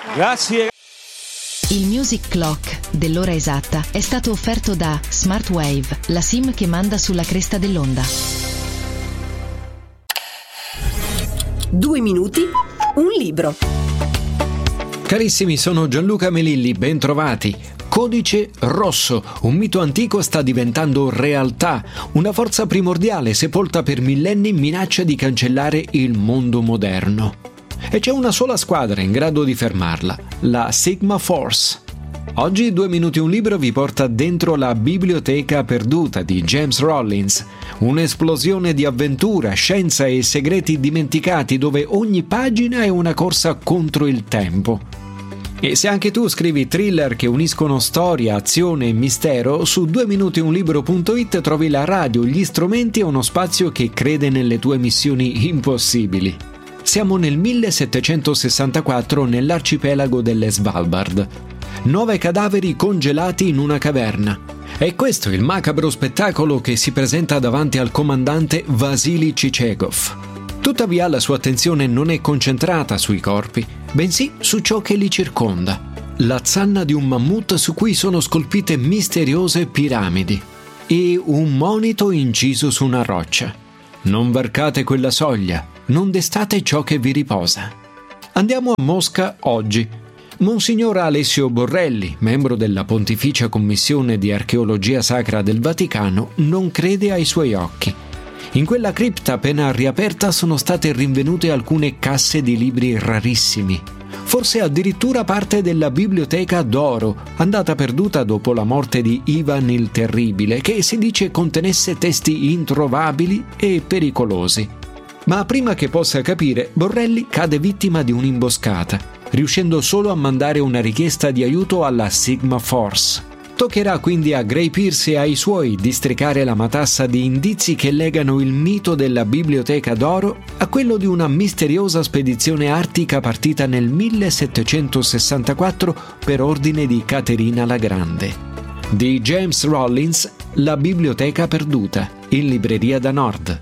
Grazie. Il Music Clock dell'ora esatta è stato offerto da Smartwave, la SIM che manda sulla cresta dell'onda. 2 minuti, un libro. Carissimi, sono Gianluca Melilli, bentrovati. Codice rosso, un mito antico sta diventando realtà. Una forza primordiale sepolta per millenni minaccia di cancellare il mondo moderno. E c'è una sola squadra in grado di fermarla, la Sigma Force. Oggi 2 minuti un libro vi porta dentro la biblioteca perduta di James Rollins, un'esplosione di avventura, scienza e segreti dimenticati dove ogni pagina è una corsa contro il tempo. E se anche tu scrivi thriller che uniscono storia, azione e mistero, su 2minutiunlibro.it trovi la radio, gli strumenti e uno spazio che crede nelle tue missioni impossibili. Siamo nel 1764 nell'arcipelago delle Svalbard. 9 cadaveri congelati in una caverna. È questo il macabro spettacolo che si presenta davanti al comandante Vasily Chichegov. Tuttavia la sua attenzione non è concentrata sui corpi, bensì su ciò che li circonda. La zanna di un mammut su cui sono scolpite misteriose piramidi e un monito inciso su una roccia. Non varcate quella soglia, non destate ciò che vi riposa. Andiamo a Mosca oggi. Monsignor Alessio Borrelli, membro della Pontificia Commissione di Archeologia Sacra del Vaticano, non crede ai suoi occhi. In quella cripta appena riaperta sono state rinvenute alcune casse di libri rarissimi, forse addirittura parte della biblioteca d'oro, andata perduta dopo la morte di Ivan il Terribile, che si dice contenesse testi introvabili e pericolosi. Ma prima che possa capire, Borrelli cade vittima di un'imboscata, riuscendo solo a mandare una richiesta di aiuto alla Sigma Force. Toccherà quindi a Gray Pierce e ai suoi districare la matassa di indizi che legano il mito della Biblioteca d'Oro a quello di una misteriosa spedizione artica partita nel 1764 per ordine di Caterina la Grande. Di James Rollins, La Biblioteca perduta, in libreria da Nord.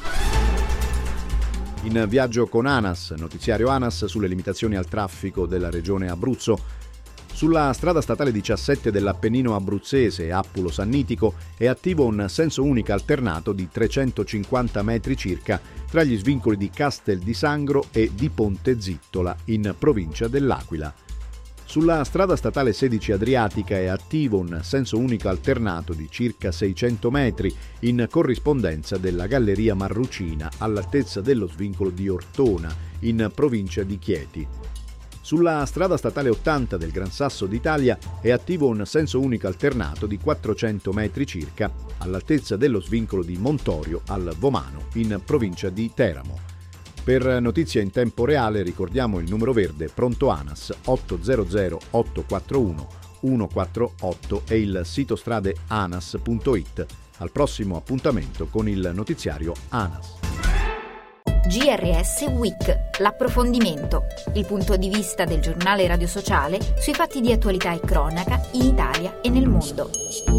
In viaggio con ANAS, notiziario ANAS sulle limitazioni al traffico della regione Abruzzo. Sulla strada statale 17 dell'Appennino abruzzese Appulo-Sannitico è attivo un senso unico alternato di 350 metri circa tra gli svincoli di Castel di Sangro e di Ponte Zittola in provincia dell'Aquila. Sulla strada statale 16 Adriatica è attivo un senso unico alternato di circa 600 metri in corrispondenza della Galleria Marrucina all'altezza dello svincolo di Ortona in provincia di Chieti. Sulla strada statale 80 del Gran Sasso d'Italia è attivo un senso unico alternato di 400 metri circa all'altezza dello svincolo di Montorio al Vomano in provincia di Teramo. Per notizie in tempo reale ricordiamo il numero verde pronto ANAS 800 841 148 e il sito strade anas.it. Al prossimo appuntamento con il notiziario ANAS. GRS Week, l'approfondimento, il punto di vista del giornale radio sociale sui fatti di attualità e cronaca in Italia e nel mondo.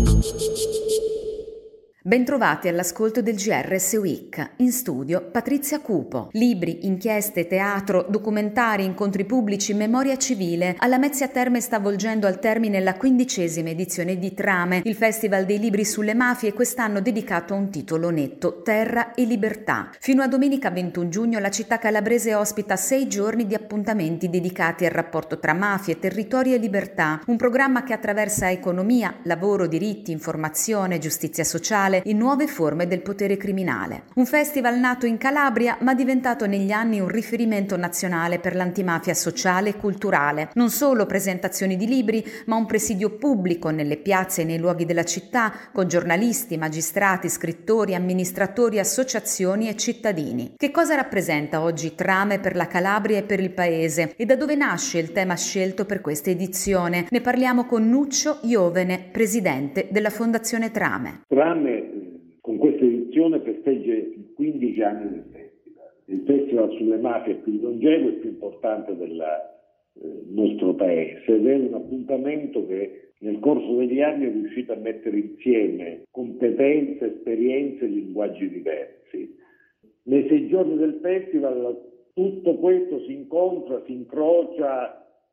Bentrovati all'ascolto del GRS Week. In studio Patrizia Cupo. Libri, inchieste, teatro, documentari, incontri pubblici, memoria civile. Alla Lamezia Terme sta volgendo al termine la 15ª edizione di Trame, il festival dei libri sulle mafie, quest'anno dedicato a un titolo netto, Terra e Libertà. Fino a domenica 21 giugno la città calabrese ospita 6 giorni di appuntamenti dedicati al rapporto tra mafie, territorio e libertà, un programma che attraversa economia, lavoro, diritti, informazione, giustizia sociale e nuove forme del potere criminale. Un festival nato in Calabria ma diventato negli anni un riferimento nazionale per l'antimafia sociale e culturale. Non solo presentazioni di libri, ma un presidio pubblico nelle piazze e nei luoghi della città con giornalisti, magistrati, scrittori, amministratori, associazioni e cittadini. Che cosa rappresenta oggi Trame per la Calabria e per il paese e da dove nasce il tema scelto per questa edizione? Ne parliamo con Nuccio Iovene, presidente della Fondazione Trame. Trame con questa edizione festeggia i 15 anni del festival. Il festival sulle mafie è più longevo e più importante del nostro paese ed è un appuntamento che nel corso degli anni è riuscito a mettere insieme competenze, esperienze e linguaggi diversi. Nei 6 giorni del festival tutto questo si incontra, si incrocia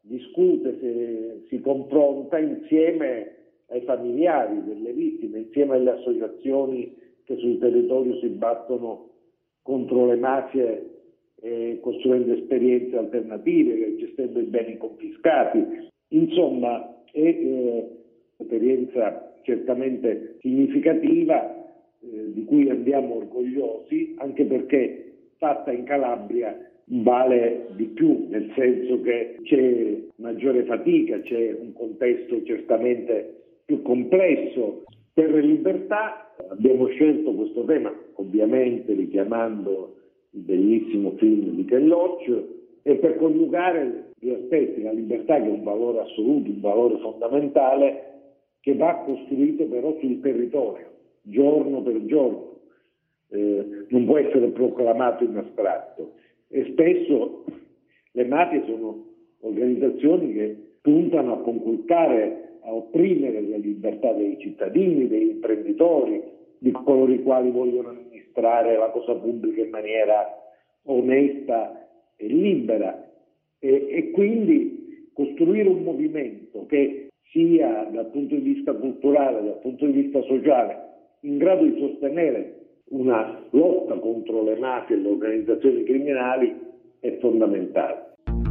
discute, si confronta insieme ai familiari delle vittime, insieme alle associazioni che sul territorio si battono contro le mafie, costruendo esperienze alternative, gestendo i beni confiscati. Insomma, è un'esperienza certamente significativa, di cui andiamo orgogliosi, anche perché fatta in Calabria vale di più, nel senso che c'è maggiore fatica, c'è un contesto certamente più complesso. Per le libertà abbiamo scelto questo tema, ovviamente richiamando il bellissimo film di Ken Loach, e per coniugare due aspetti: la libertà, che è un valore assoluto, un valore fondamentale, che va costruito però sul territorio, giorno per giorno, non può essere proclamato in astratto. E spesso le mafie sono organizzazioni che puntano a conculcare, a opprimere la libertà dei cittadini, degli imprenditori, di coloro i quali vogliono amministrare la cosa pubblica in maniera onesta e libera, e quindi costruire un movimento che sia dal punto di vista culturale, dal punto di vista sociale, in grado di sostenere una lotta contro le mafie e le organizzazioni criminali è fondamentale.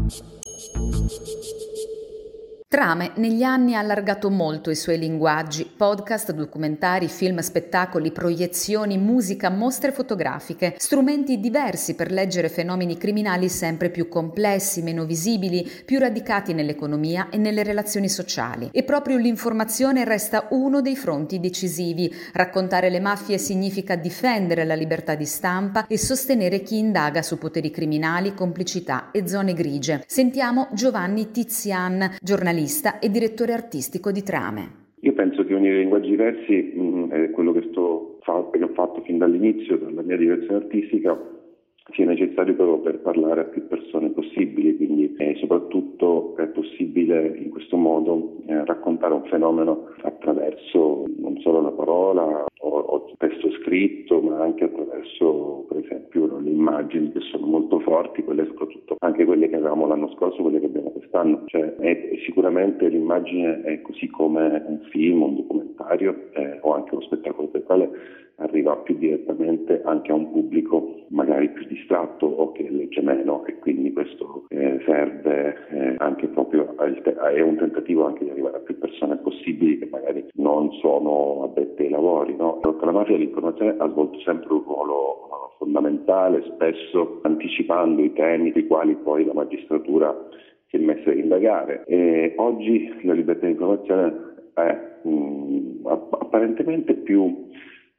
Trame negli anni ha allargato molto i suoi linguaggi: podcast, documentari, film, spettacoli, proiezioni, musica, mostre fotografiche, strumenti diversi per leggere fenomeni criminali sempre più complessi, meno visibili, più radicati nell'economia e nelle relazioni sociali. E proprio l'informazione resta uno dei fronti decisivi. Raccontare le mafie significa difendere la libertà di stampa e sostenere chi indaga su poteri criminali, complicità e zone grigie. Sentiamo Giovanni Tizian, giornalista e direttore artistico di Trame. Io penso che unire linguaggi diversi è quello che ho fatto fin dall'inizio della mia direzione artistica, sia necessario proprio per parlare a più persone possibili, quindi soprattutto è possibile in questo modo raccontare un fenomeno attraverso non solo la parola o testo scritto, ma anche attraverso per esempio le immagini, che sono molto forti, quelle soprattutto anche quelle che avevamo l'anno scorso, quelle che abbiamo quest'anno. Sicuramente l'immagine è, così come un film, un documentario o anche uno spettacolo teatrale, arriva più direttamente anche a un pubblico magari più distratto o che legge meno, e quindi questo serve anche proprio è un tentativo anche di arrivare a più persone possibili che magari non sono addette ai lavori, no? Con la mafia l'informazione ha svolto sempre un ruolo fondamentale, spesso anticipando i temi sui quali poi la magistratura si è messa a indagare. E oggi la libertà di informazione è apparentemente più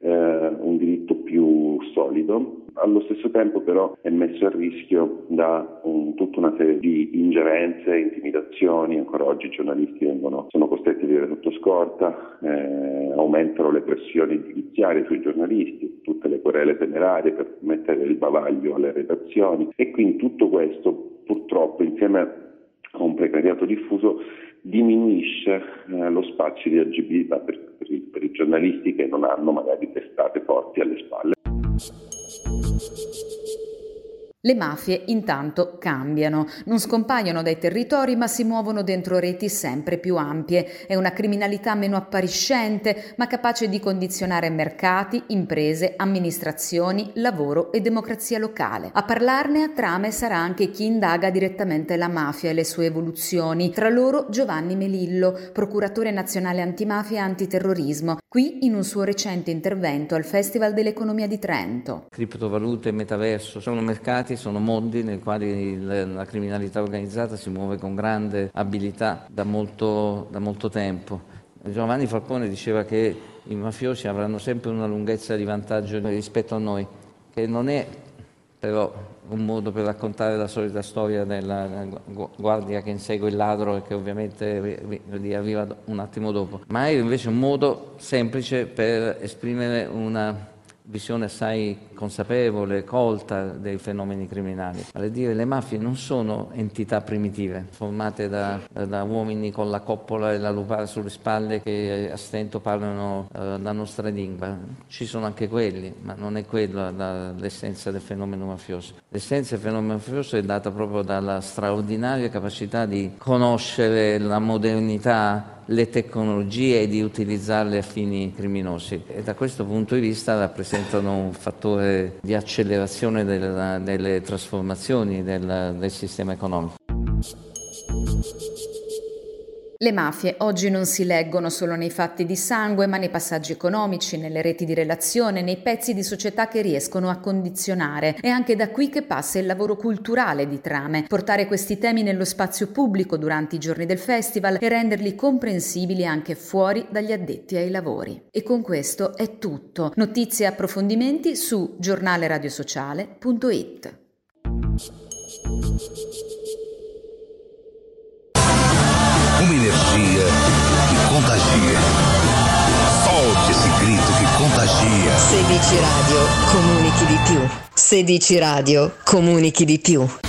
un diritto più solido, allo stesso tempo però è messo a rischio da tutta una serie di ingerenze, intimidazioni. Ancora oggi i giornalisti sono costretti a dire sotto scorta, aumentano le pressioni giudiziarie sui giornalisti, tutte le querele temerarie per mettere il bavaglio alle redazioni, e quindi tutto questo purtroppo, insieme a un precariato diffuso, diminuisce lo spazio di agibilità per i giornalisti che non hanno magari testate forti alle spalle. Le mafie intanto cambiano, non scompaiono dai territori ma si muovono dentro reti sempre più ampie. È una criminalità meno appariscente ma capace di condizionare mercati, imprese, amministrazioni, lavoro e democrazia locale. A parlarne a Trame sarà anche chi indaga direttamente la mafia e le sue evoluzioni, tra loro Giovanni Melillo, procuratore nazionale antimafia e antiterrorismo, qui in un suo recente intervento al Festival dell'Economia di Trento. Criptovalute e metaverso sono mercati, sono mondi nei quali la criminalità organizzata si muove con grande abilità da molto tempo. Giovanni Falcone diceva che i mafiosi avranno sempre una lunghezza di vantaggio rispetto a noi, che non è però un modo per raccontare la solita storia della guardia che insegue il ladro e che ovviamente arriva un attimo dopo, ma è invece un modo semplice per esprimere una visione assai consapevole, colta dei fenomeni criminali. Vale a dire, le mafie non sono entità primitive, formate da uomini con la coppola e la lupara sulle spalle che a stento parlano la nostra lingua. Ci sono anche quelli, ma non è quella l'essenza del fenomeno mafioso. L'essenza del fenomeno mafioso è data proprio dalla straordinaria capacità di conoscere la modernità, le tecnologie e di utilizzarle a fini criminosi, e da questo punto di vista rappresentano un fattore di accelerazione delle trasformazioni del sistema economico. Le mafie oggi non si leggono solo nei fatti di sangue, ma nei passaggi economici, nelle reti di relazione, nei pezzi di società che riescono a condizionare. È anche da qui che passa il lavoro culturale di Trame, portare questi temi nello spazio pubblico durante i giorni del festival e renderli comprensibili anche fuori dagli addetti ai lavori. E con questo è tutto. Notizie e approfondimenti su giornaleradiosociale.it. Uma energia que contagia. Solte esse grito que contagia. Se dici radio, comunichi di più. Se dici radio, comunichi di più.